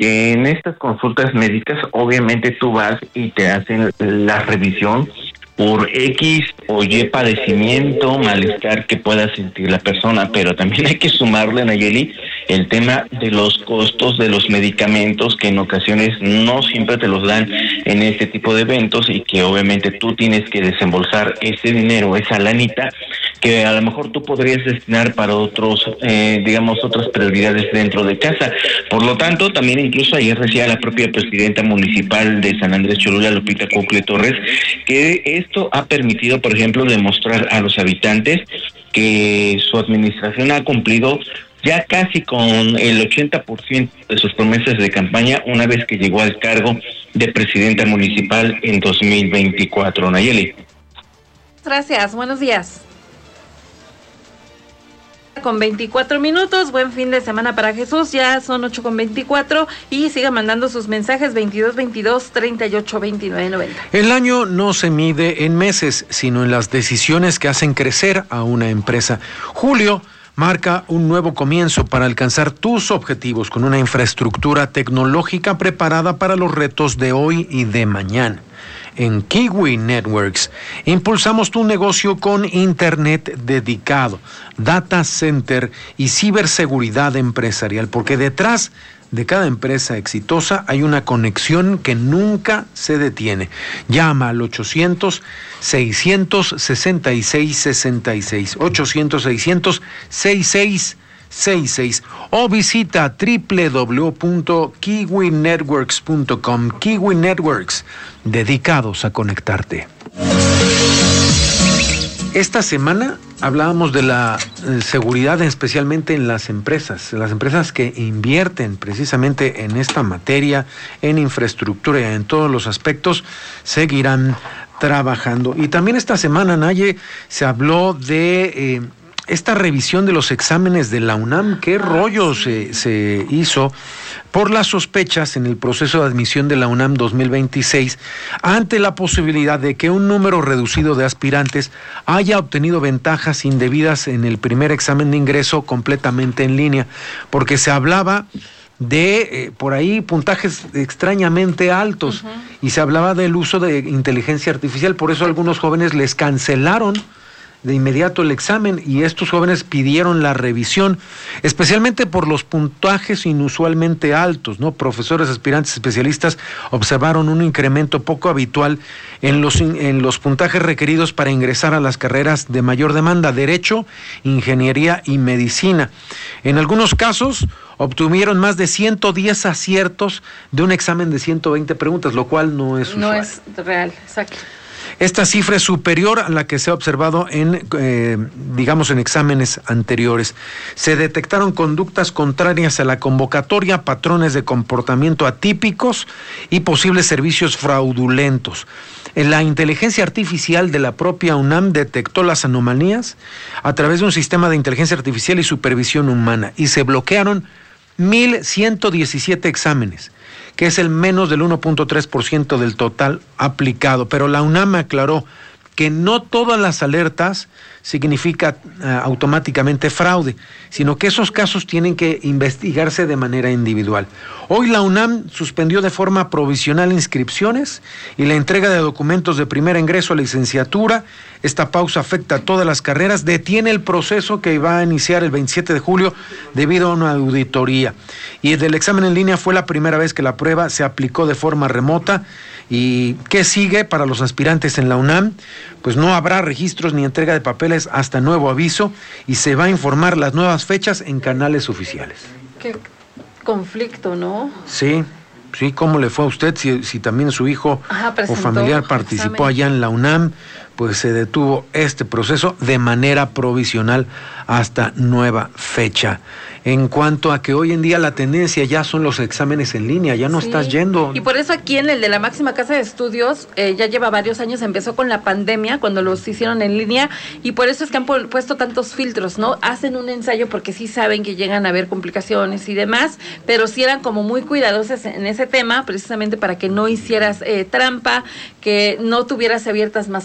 que en estas consultas médicas obviamente tú vas y te hacen la revisión por X o Y padecimiento, malestar que pueda sentir la persona, pero también hay que sumarle, Nayeli, el tema de los costos de los medicamentos que en ocasiones no siempre te los dan en este tipo de eventos y que obviamente tú tienes que desembolsar ese dinero, esa lanita, que a lo mejor tú podrías destinar para otros, otras prioridades dentro de casa. Por lo tanto, también incluso ayer decía la propia presidenta municipal de San Andrés Cholula, Lupita Cocle Torres, que esto ha permitido, por ejemplo, demostrar a los habitantes que su administración ha cumplido ya casi con el 80% de sus promesas de campaña una vez que llegó al cargo de presidenta municipal en 2024. Nayeli. Gracias, buenos días. Con 24 minutos, buen fin de semana para Jesús, ya son 8:24 y siga mandando sus mensajes 2222-382990. El año no se mide en meses, sino en las decisiones que hacen crecer a una empresa. Julio marca un nuevo comienzo para alcanzar tus objetivos con una infraestructura tecnológica preparada para los retos de hoy y de mañana. En Kiwi Networks impulsamos tu negocio con internet dedicado, data center y ciberseguridad empresarial, porque detrás de cada empresa exitosa hay una conexión que nunca se detiene. Llama al 800-666-6666, 800-600-6666 o visita www.kiwinetworks.com. Kiwi Networks, dedicados a conectarte. Esta semana hablábamos de la seguridad, especialmente en las empresas que invierten precisamente en esta materia, en infraestructura y en todos los aspectos, seguirán trabajando. Y también esta semana, Naye, se habló de esta revisión de los exámenes de la UNAM. ¿Qué rollo se hizo por las sospechas en el proceso de admisión de la UNAM 2026 ante la posibilidad de que un número reducido de aspirantes haya obtenido ventajas indebidas en el primer examen de ingreso completamente en línea? Porque se hablaba de por ahí puntajes extrañamente altos, y se hablaba del uso de inteligencia artificial. Por eso algunos jóvenes les cancelaron de inmediato el examen, y estos jóvenes pidieron la revisión, especialmente por los puntajes inusualmente altos, ¿no? Profesores, aspirantes, especialistas observaron un incremento poco habitual en los puntajes requeridos para ingresar a las carreras de mayor demanda: Derecho, Ingeniería y Medicina. En algunos casos obtuvieron más de 110 aciertos de un examen de 120 preguntas, lo cual no es usual. No es real, exacto. Esta cifra es superior a la que se ha observado en exámenes anteriores. Se detectaron conductas contrarias a la convocatoria, patrones de comportamiento atípicos y posibles servicios fraudulentos. La inteligencia artificial de la propia UNAM detectó las anomalías a través de un sistema de inteligencia artificial y supervisión humana, y se bloquearon 1,117 exámenes, que es el menos del 1.3% del total aplicado. Pero la UNAM aclaró que no todas las alertas significa automáticamente fraude, sino que esos casos tienen que investigarse de manera individual. Hoy la UNAM suspendió de forma provisional inscripciones y la entrega de documentos de primer ingreso a licenciatura. Esta pausa afecta a todas las carreras, detiene el proceso que va a iniciar el 27 de julio debido a una auditoría. Y el examen en línea fue la primera vez que la prueba se aplicó de forma remota. ¿Y qué sigue para los aspirantes en la UNAM? Pues no habrá registros ni entrega de papeles hasta nuevo aviso, y se va a informar las nuevas fechas en canales oficiales. Qué conflicto, ¿no? Sí, ¿cómo le fue a usted? Si también su hijo o familiar participó allá en la UNAM, pues se detuvo este proceso de manera provisional hasta nueva fecha. En cuanto a que hoy en día la tendencia ya son los exámenes en línea, ya no estás yendo. Y por eso aquí en el de la máxima casa de estudios ya lleva varios años, empezó con la pandemia cuando los hicieron en línea, y por eso es que han puesto tantos filtros, ¿no? Hacen un ensayo porque sí saben que llegan a haber complicaciones y demás, pero sí eran como muy cuidadosas en ese tema, precisamente para que no hicieras trampa, que no tuvieras abiertas más pantallas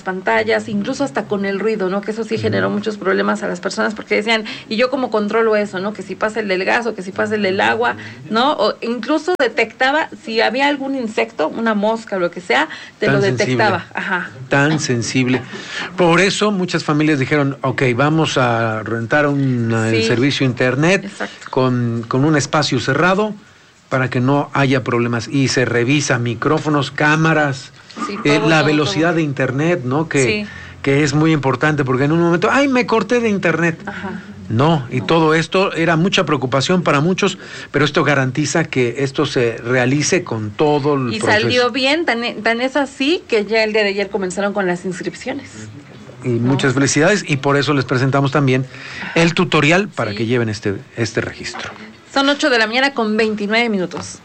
pantallas, incluso hasta con el ruido, ¿no? Que eso sí generó muchos problemas a las personas porque decían, ¿y yo cómo controlo eso, no? Que si pasa el del gas o que si pasa el del agua, ¿no? O incluso detectaba si había algún insecto, una mosca o lo que sea, te lo detectaba. Ajá. Tan sensible. Por eso muchas familias dijeron, ok, vamos a rentar el servicio internet con un espacio cerrado para que no haya problemas. Y se revisa micrófonos, cámaras, la velocidad de internet, ¿no? Que es muy importante, porque en un momento, ¡ay, me corté de internet! Ajá. No, y todo esto era mucha preocupación para muchos, pero esto garantiza que esto se realice con todo el proceso. Y salió bien, tan es así que ya el día de ayer comenzaron con las inscripciones. Y muchas felicidades, y por eso les presentamos también el tutorial para que lleven este registro. Son 8 de la mañana con 29 minutos.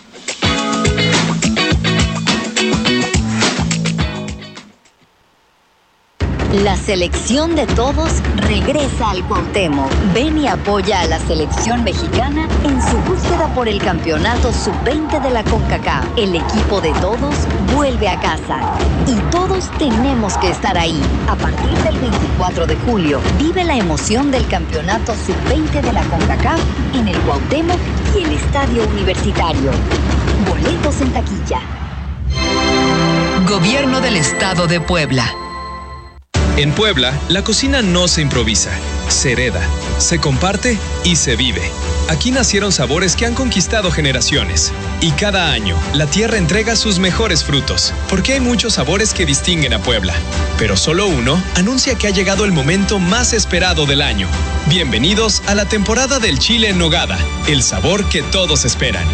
La selección de todos regresa al Cuauhtémoc. Ven y apoya a la selección mexicana en su búsqueda por el campeonato sub-20 de la CONCACAF. El equipo de todos vuelve a casa y todos tenemos que estar ahí. A partir del 24 de julio, vive la emoción del campeonato sub-20 de la CONCACAF en el Cuauhtémoc y el Estadio Universitario. Boletos en taquilla. Gobierno del Estado de Puebla. En Puebla, la cocina no se improvisa, se hereda, se comparte y se vive. Aquí nacieron sabores que han conquistado generaciones. Y cada año, la tierra entrega sus mejores frutos, porque hay muchos sabores que distinguen a Puebla. Pero solo uno anuncia que ha llegado el momento más esperado del año. Bienvenidos a la temporada del chile en nogada, el sabor que todos esperan.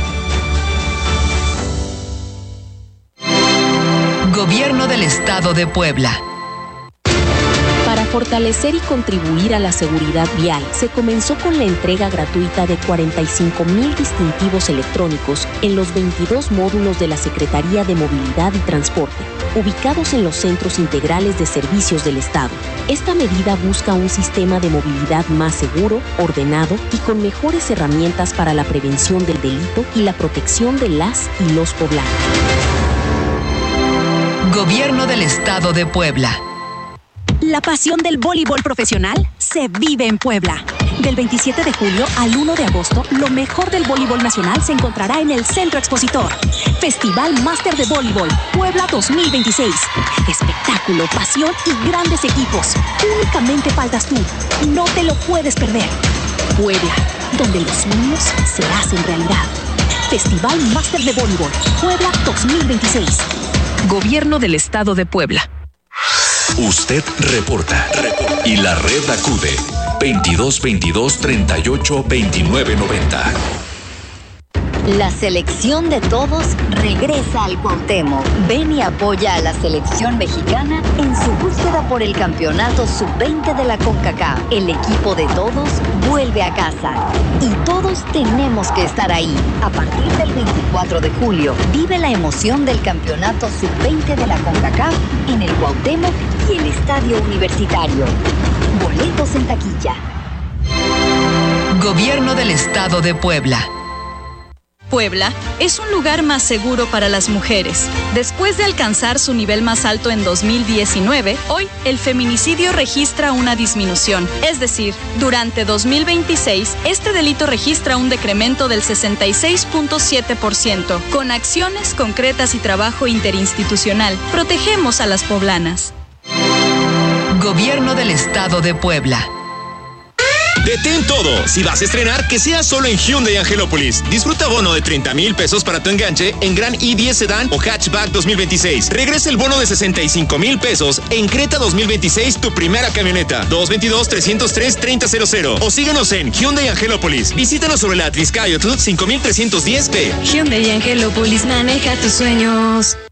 Gobierno del Estado de Puebla. Para fortalecer y contribuir a la seguridad vial, se comenzó con la entrega gratuita de 45,000 distintivos electrónicos en los 22 módulos de la Secretaría de Movilidad y Transporte, ubicados en los centros integrales de servicios del Estado. Esta medida busca un sistema de movilidad más seguro, ordenado y con mejores herramientas para la prevención del delito y la protección de las y los poblanos. Gobierno del Estado de Puebla. La pasión del voleibol profesional se vive en Puebla. Del 27 de julio al 1 de agosto, lo mejor del voleibol nacional se encontrará en el Centro Expositor. Festival Máster de Voleibol Puebla 2026. Espectáculo, pasión y grandes equipos. Únicamente faltas tú. No te lo puedes perder. Puebla, donde los sueños se hacen realidad. Festival Máster de Voleibol Puebla 2026. Gobierno del Estado de Puebla. Usted reporta y la red acude 22 22 38 29 90. La selección de todos regresa al Cuauhtémoc. Ven y apoya a la selección mexicana en su búsqueda por el campeonato sub-20 de la CONCACAF. El equipo de todos vuelve a casa y todos tenemos que estar ahí. A partir del 24 de julio, vive la emoción del campeonato sub-20 de la CONCACAF en el Cuauhtémoc y el Estadio Universitario. Boletos en taquilla. Gobierno del Estado de Puebla. Puebla es un lugar más seguro para las mujeres. Después de alcanzar su nivel más alto en 2019, hoy el feminicidio registra una disminución. Es decir, durante 2026, este delito registra un decremento del 66.7%. Con acciones concretas y trabajo interinstitucional, protegemos a las poblanas. Gobierno del Estado de Puebla. Detén todo. Si vas a estrenar, que sea solo en Hyundai Angelópolis. Disfruta bono de 30,000 pesos para tu enganche en Gran i10 Sedan o Hatchback 2026. Regresa el bono de 65,000 pesos en Creta 2026, tu primera camioneta. 222-303-3000. O síguenos en Hyundai Angelópolis. Visítanos sobre la Atliscayotl 5310B. Hyundai Angelópolis, maneja tus sueños.